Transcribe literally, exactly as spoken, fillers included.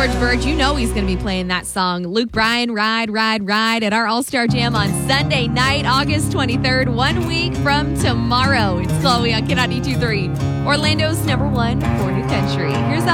George Bird, you know he's going to be playing that song. Luke Bryan, Ride, Ride, Ride at our All-Star Jam on Sunday night, August twenty-third, one week from tomorrow. It's Chloe on K ninety-two point three, Orlando's number one for new country. Here's